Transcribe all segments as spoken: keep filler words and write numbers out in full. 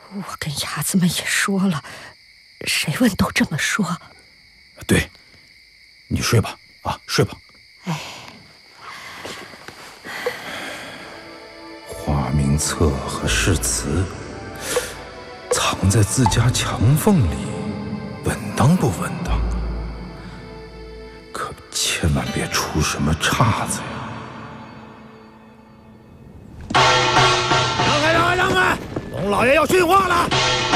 我跟伢子们也说了，谁问都这么说。 对，你睡吧，啊，睡吧。 哎， 花名册和誓词藏在自家墙缝里，稳当不稳当？可千万别出什么岔子呀！ 让开，让开，让开！龙老爷要训话了！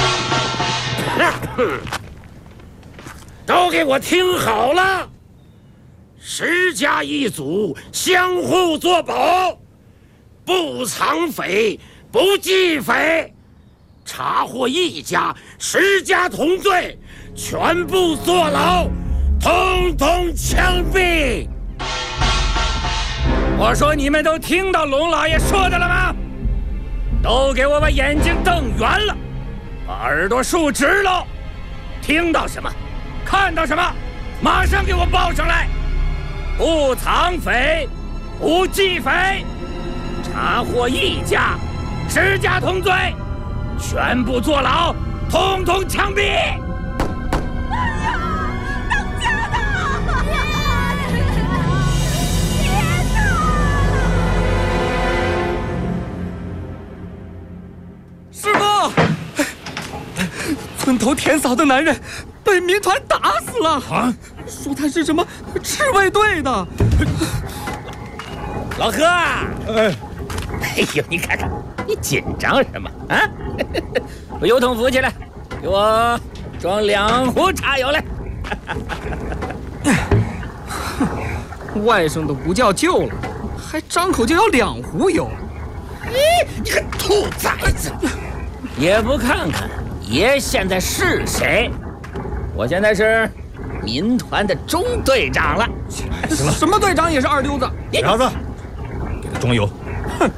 都给我听好了！十家一族相互作保，不藏匪，不忌匪。查获一家，十家同罪，全部坐牢，统统枪毙！我说你们都听到龙老爷说的了吗？都给我把眼睛瞪圆了，把耳朵竖直了，听到什么，看到什么，马上给我报上来！不藏匪，不忌匪，查获一家，十家同罪，全部坐牢，统统枪毙！ 哎呀，当家的！天哪！ 师傅，村头田嫂的男人被民团打死了啊！说他是什么赤卫队的。 老何，哎，哎呦，你看看，你紧张什么啊？把油桶扶起来，给我装两壶茶油来。 外甥都不叫舅了，还张口就要两壶油。 咦，你个兔崽子！也不看看爷现在是谁？我现在是民团的中队长了。 行了，什么队长也是二丢子。 小子，给他装油。 哼！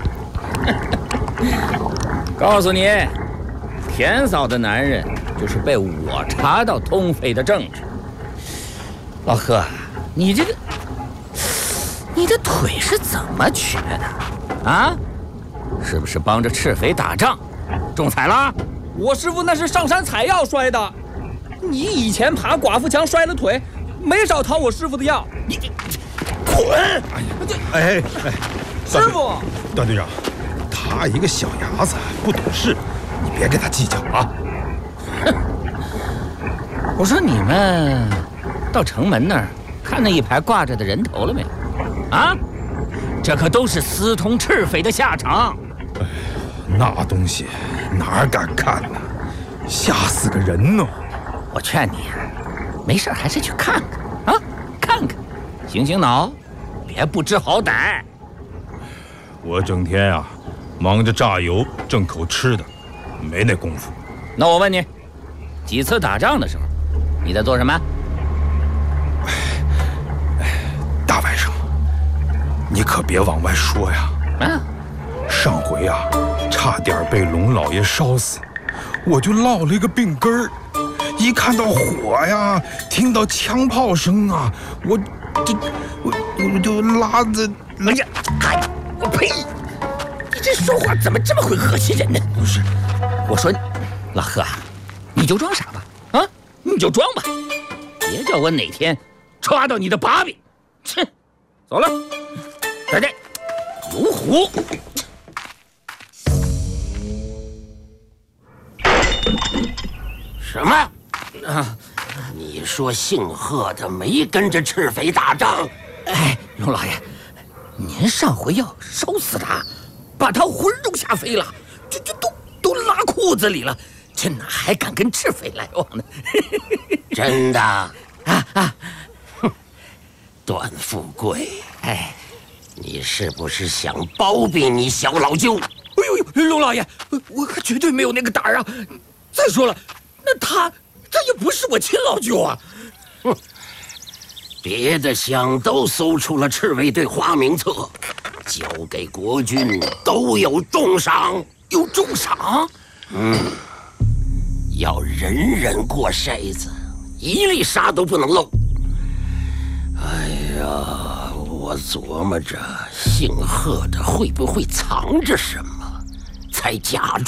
告诉你，田嫂的男人就是被我查到通匪的证据。老贺，你这个，你的腿是怎么瘸的？啊？是不是帮着赤匪打仗，中彩了？ 我师傅那是上山采药摔的。你以前爬寡妇墙摔了腿，没少讨我师傅的药。 你你滚！ 哎哎哎， 师傅， 段队长，他一个小伢子不懂事，你别跟他计较啊。 哼！我说你们到城门那儿看那一排挂着的人头了没有？啊，这可都是私通赤匪的下场。 哎，那东西哪敢看呢？吓死个人呢！ 我劝你啊，没事还是去看看啊，看看，醒醒脑，别不知好歹。 我整天啊，忙着榨油、挣口吃的，没那功夫。 那我问你，几次打仗的时候，你在做什么？ 哎，哎，大外甥，你可别往外说呀。啊，上回啊，差点被龙老爷烧死，我就落了一个病根儿。一看到火呀，听到枪炮声啊，我就我我就拉着。 哎呀，哎，我呸！你这说话怎么这么会恶心人呢？ 不是， 我说，老贺，你就装傻吧，啊，你就装吧，别叫我哪天抓到你的把柄。哼，走了，再见，有虎。什么？啊！你说姓贺的没跟着赤匪打仗？哎，龙老爷，您上回要烧死他，把他魂都吓飞了，这这都都拉裤子里了，这哪还敢跟赤匪来往呢？真的啊啊！哼，段富贵，哎，你是不是想包庇你小老舅？哎呦呦，龙老爷，我可绝对没有那个胆儿啊！再说了，那他。这也不是我亲老舅啊！哼，别的乡都搜出了赤卫队花名册，交给国军都有重赏，有重赏。嗯，要人人过筛子，一粒沙都不能漏。哎呀，我琢磨着姓贺的会不会藏着什么，才假